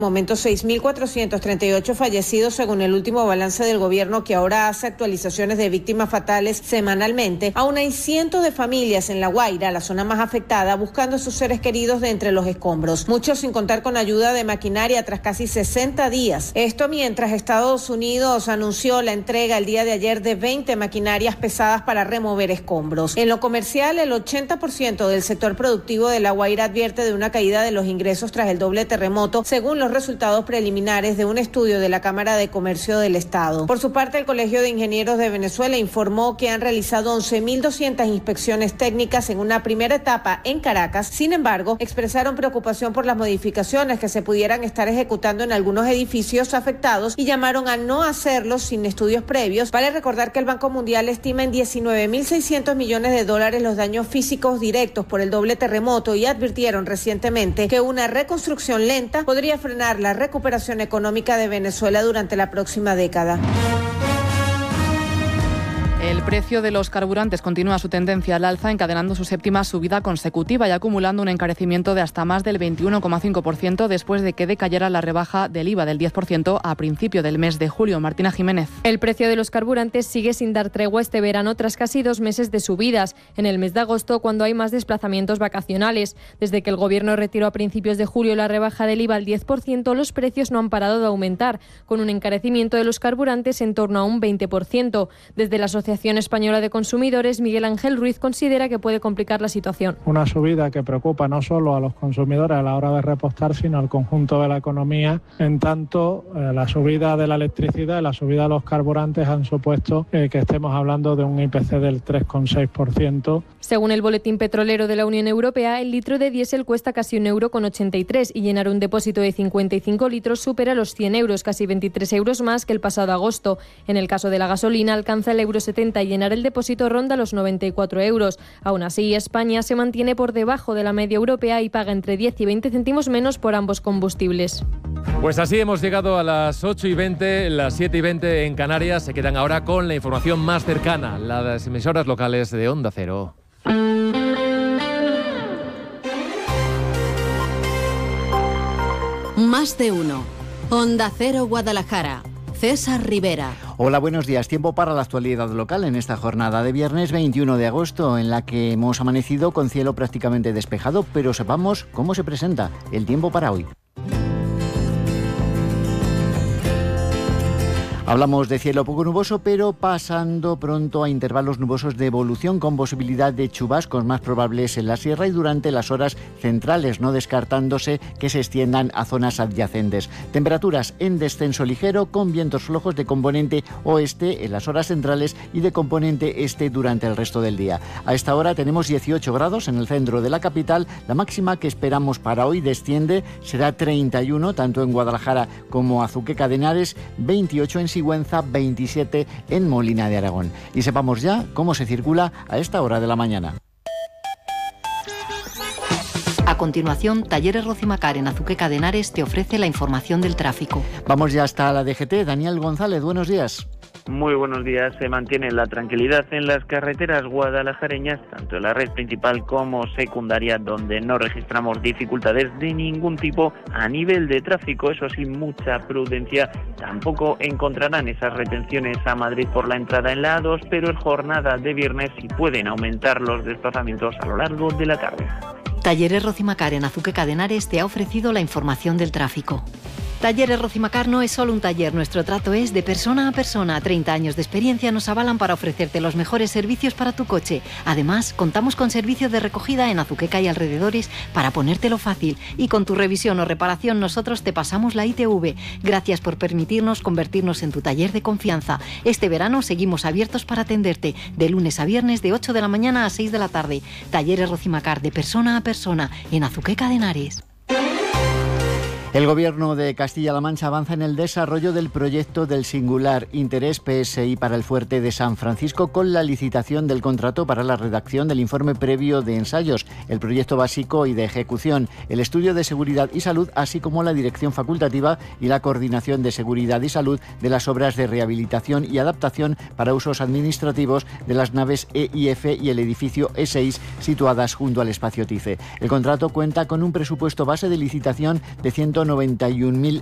Momento 6.438 fallecidos según el último balance del gobierno, que ahora hace actualizaciones de víctimas fatales semanalmente. Aún hay cientos de familias en La Guaira, la zona más afectada, buscando a sus seres queridos de entre los escombros, muchos sin contar con ayuda de maquinaria tras casi 60 días. Esto mientras Estados Unidos anunció la entrega el día de ayer de 20 maquinarias pesadas para remover escombros. En lo comercial, el 80% del sector productivo de La Guaira advierte de una caída de los ingresos tras el doble terremoto, según los resultados preliminares de un estudio de la Cámara de Comercio del Estado. Por su parte, el Colegio de Ingenieros de Venezuela informó que han realizado 11.200 inspecciones técnicas en una primera etapa en Caracas. Sin embargo, expresaron preocupación por las modificaciones que se pudieran estar ejecutando en algunos edificios afectados y llamaron a no hacerlo sin estudios previos. Vale recordar que el Banco Mundial estima en 19.600 millones de dólares los daños físicos directos por el doble terremoto y advirtieron recientemente que una reconstrucción lenta podría frenar la recuperación económica de Venezuela durante la próxima década. El precio de los carburantes continúa su tendencia al alza, encadenando su séptima subida consecutiva y acumulando un encarecimiento de hasta más del 21,5% después de que decayera la rebaja del IVA del 10% a principio del mes de julio. Martina Jiménez. El precio de los carburantes sigue sin dar tregua este verano tras casi 2 meses de subidas. En el mes de agosto, cuando hay más desplazamientos vacacionales. Desde que el Gobierno retiró a principios de julio la rebaja del IVA al 10%, los precios no han parado de aumentar, con un encarecimiento de los carburantes en torno a un 20%. Desde la Asociación Española de Consumidores, Miguel Ángel Ruiz considera que puede complicar la situación. Una subida que preocupa no solo a los consumidores a la hora de repostar, sino al conjunto de la economía, en tanto la subida de la electricidad y la subida de los carburantes han supuesto que estemos hablando de un IPC del 3,6%. Según el Boletín Petrolero de la Unión Europea, el litro de diésel cuesta casi 1,83 € y llenar un depósito de 55 litros supera los 100 euros, casi 23 euros más que el pasado agosto. En el caso de la gasolina, alcanza el €70 y llenar el depósito ronda los 94 euros. Aún así, España se mantiene por debajo de la media europea y paga entre 10 y 20 céntimos menos por ambos combustibles. Pues así hemos llegado a las 8:20, las 7:20 en Canarias. Se quedan ahora con la información más cercana, las emisoras locales de Onda Cero. Más de uno. Onda Cero Guadalajara. César Rivera. Hola, buenos días. Tiempo para la actualidad local en esta jornada de viernes 21 de agosto, en la que hemos amanecido con cielo prácticamente despejado, pero sepamos cómo se presenta el tiempo para hoy. Hablamos de cielo poco nuboso, pero pasando pronto a intervalos nubosos de evolución con posibilidad de chubascos más probables en la sierra y durante las horas centrales, no descartándose que se extiendan a zonas adyacentes. Temperaturas en descenso ligero con vientos flojos de componente oeste en las horas centrales y de componente este durante el resto del día. A esta hora tenemos 18 grados en el centro de la capital. La máxima que esperamos para hoy desciende, será 31 tanto en Guadalajara como Azuqueca de Henares, 28 en Sigüenza, 27 en Molina de Aragón. Y sepamos ya cómo se circula a esta hora de la mañana. A continuación, Talleres Rocimacar en Azuqueca de Henares te ofrece la información del tráfico. Vamos ya hasta la DGT. Daniel González, buenos días. Muy buenos días. Se mantiene la tranquilidad en las carreteras guadalajareñas, tanto en la red principal como secundaria, donde no registramos dificultades de ningún tipo a nivel de tráfico. Eso sí, mucha prudencia. Tampoco encontrarán esas retenciones a Madrid por la entrada en la A2, pero en jornada de viernes sí pueden aumentar los desplazamientos a lo largo de la tarde. Talleres Rocimacar en Azuqueca de Henares te ha ofrecido la información del tráfico. Talleres Rocimacar no es solo un taller, nuestro trato es de persona a persona. 30 años de experiencia nos avalan para ofrecerte los mejores servicios para tu coche. Además, contamos con servicios de recogida en Azuqueca y alrededores para ponértelo fácil. Y con tu revisión o reparación nosotros te pasamos la ITV. Gracias por permitirnos convertirnos en tu taller de confianza. Este verano seguimos abiertos para atenderte, de lunes a viernes de 8 de la mañana a 6 de la tarde. Talleres Rocimacar de persona a persona en Azuqueca de Henares. El Gobierno de Castilla-La Mancha avanza en el desarrollo del proyecto del singular interés PSI para el Fuerte de San Francisco con la licitación del contrato para la redacción del informe previo de ensayos, el proyecto básico y de ejecución, el estudio de seguridad y salud, así como la dirección facultativa y la coordinación de seguridad y salud de las obras de rehabilitación y adaptación para usos administrativos de las naves E y F y el edificio E6 situadas junto al espacio TICE. El contrato cuenta con un presupuesto base de licitación de 100 191.000